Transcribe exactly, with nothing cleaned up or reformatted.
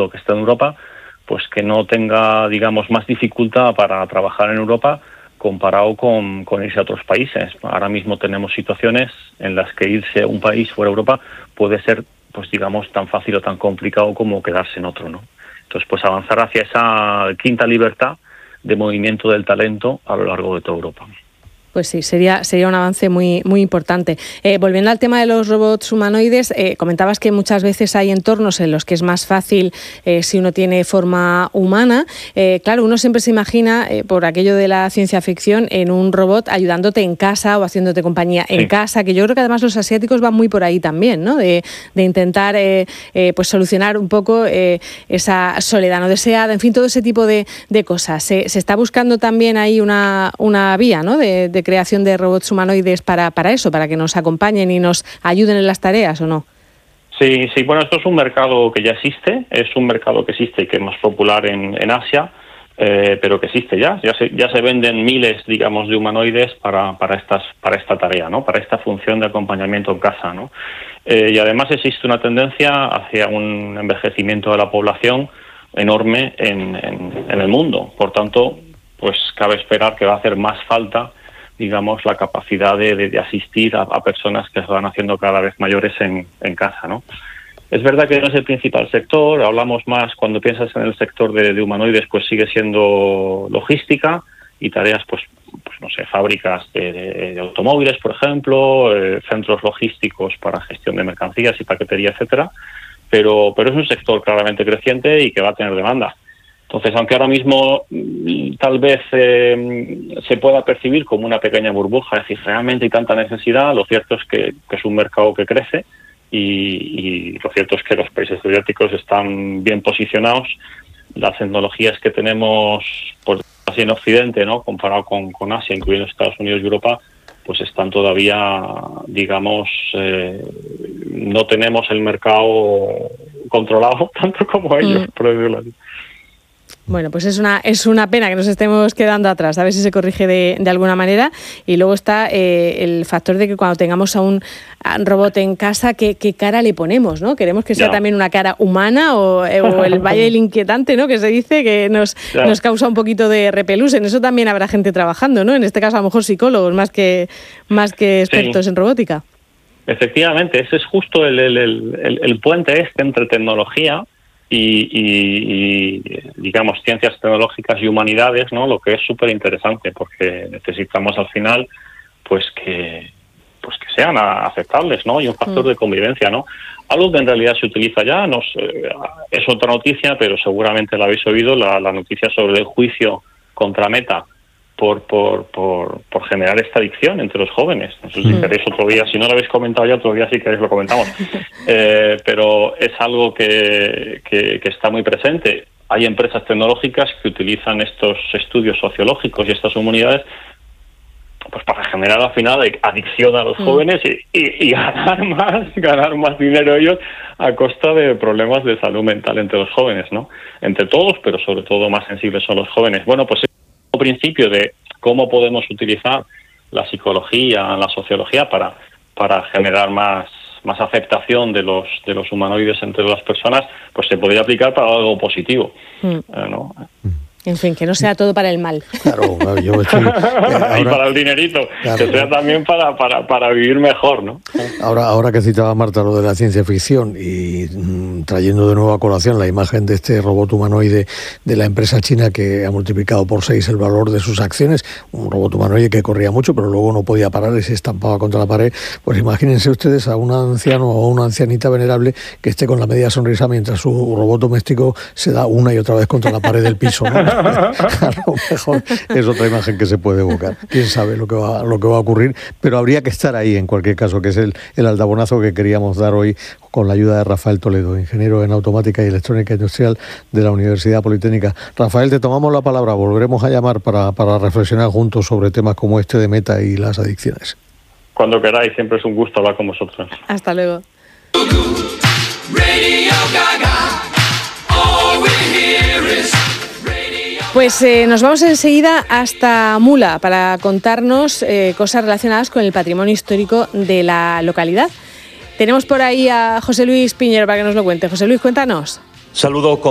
producto que está en Europa, pues que no tenga, digamos, más dificultad para trabajar en Europa comparado con, con irse a otros países. Ahora mismo tenemos situaciones en las que irse a un país fuera de Europa puede ser, pues digamos, tan fácil o tan complicado como quedarse en otro, ¿no? Entonces, pues avanzar hacia esa quinta libertad de movimiento del talento a lo largo de toda Europa. Pues sí, sería sería un avance muy muy importante. Eh, volviendo al tema de los robots humanoides, eh, comentabas que muchas veces hay entornos en los que es más fácil eh, si uno tiene forma humana. Eh, claro, uno siempre se imagina, eh, por aquello de la ciencia ficción, en un robot ayudándote en casa o haciéndote compañía en sí. casa, que yo creo que además los asiáticos van muy por ahí también, ¿no? De, de intentar eh, eh, pues solucionar un poco eh, esa soledad no deseada, en fin, todo ese tipo de, de cosas. Se, se está buscando también ahí una, una vía, ¿no? De, de creación de robots humanoides para, para eso, para que nos acompañen y nos ayuden en las tareas, ¿o no? Sí, sí, bueno, esto es un mercado que ya existe, es un mercado que existe y que es más popular en, en Asia, eh, pero que existe ya, ya se, ya se venden miles, digamos, de humanoides para, para, estas, para esta tarea, ¿no? Para esta función de acompañamiento en casa, ¿no? Eh, y además existe una tendencia hacia un envejecimiento de la población enorme en, en, en el mundo, por tanto, pues cabe esperar que va a hacer más falta, digamos, la capacidad de, de, de asistir a, a personas que se van haciendo cada vez mayores en, en casa, ¿no? Es verdad que no es el principal sector, hablamos más, cuando piensas en el sector de, de humanoides, pues sigue siendo logística y tareas, pues, pues no sé, fábricas de, de, de automóviles, por ejemplo, eh, centros logísticos para gestión de mercancías y paquetería, etcétera, pero, pero es un sector claramente creciente y que va a tener demanda. Entonces, aunque ahora mismo tal vez eh, se pueda percibir como una pequeña burbuja, es decir, realmente hay tanta necesidad, lo cierto es que, que es un mercado que crece y, y lo cierto es que los países asiáticos están bien posicionados. Las tecnologías que tenemos, pues así en Occidente, ¿no? Comparado con, con Asia, incluyendo Estados Unidos y Europa, pues están todavía, digamos, eh, no tenemos el mercado controlado tanto como ellos, mm. por decirlo así. Bueno, pues es una es una pena que nos estemos quedando atrás, a ver si se corrige de, de alguna manera. Y luego está eh, el factor de que cuando tengamos a un, a un robot en casa, ¿qué, qué cara le ponemos, ¿no? Queremos que sea ya. también una cara humana o, eh, o el valle del inquietante, ¿no? Que se dice que nos, nos causa un poquito de repelús. En eso también habrá gente trabajando, ¿no? En este caso a lo mejor psicólogos más que, más que expertos sí. en robótica. Efectivamente, ese es justo el, el, el, el puente este entre tecnología Y, y, y, digamos, ciencias tecnológicas y humanidades, ¿no? Lo que es súper interesante, porque necesitamos al final, pues que pues que sean aceptables, ¿no? Y un factor mm. de convivencia, ¿no? Algo que en realidad se utiliza ya, no sé, es otra noticia, pero seguramente la habéis oído, la, la noticia sobre el juicio contra Meta por por por por generar esta adicción entre los jóvenes. No sé si mm. queréis otro día, si no lo habéis comentado ya, otro día sí queréis lo comentamos. eh, pero es algo que, que, que está muy presente. Hay empresas tecnológicas que utilizan estos estudios sociológicos y estas humanidades pues para generar al final adicción a los mm. jóvenes y, y, y ganar más, ganar más dinero ellos a costa de problemas de salud mental entre los jóvenes, ¿no? Entre todos, pero sobre todo más sensibles son los jóvenes. Bueno, pues principio de cómo podemos utilizar la psicología, la sociología para para generar más más aceptación de los de los humanoides entre las personas, pues se podría aplicar para algo positivo, mm. eh, ¿no? En fin, que no sea todo para el mal. Claro, yo estoy, eh, ahora, y para el dinerito, claro, que sea también para, para, para vivir mejor, ¿no? Ahora, ahora que citaba Marta lo de la ciencia ficción y mmm, trayendo de nuevo a colación la imagen de este robot humanoide de la empresa china que ha multiplicado por seis el valor de sus acciones, un robot humanoide que corría mucho pero luego no podía parar y se estampaba contra la pared, pues imagínense ustedes a un anciano o a una ancianita venerable que esté con la media sonrisa mientras su robot doméstico se da una y otra vez contra la pared del piso, ¿no? A lo mejor es otra imagen que se puede evocar. Quién sabe lo que va, lo que va a ocurrir, pero habría que estar ahí en cualquier caso, que es el, el aldabonazo que queríamos dar hoy con la ayuda de Rafael Toledo, ingeniero en automática y electrónica industrial de la Universidad Politécnica. Rafael, te tomamos la palabra, volveremos a llamar para, para reflexionar juntos sobre temas como este de Meta y las adicciones. Cuando queráis, siempre es un gusto hablar con vosotros. Hasta luego. Pues eh, nos vamos enseguida hasta Mula para contarnos eh, cosas relacionadas con el patrimonio histórico de la localidad. Tenemos por ahí a José Luis Piñero para que nos lo cuente. José Luis, cuéntanos. Saludos.